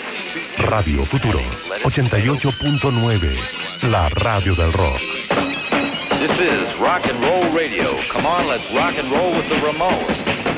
Radio Futuro 88.9, la radio del rock. This is rock and roll radio. Come on, let's rock and roll with the Ramones.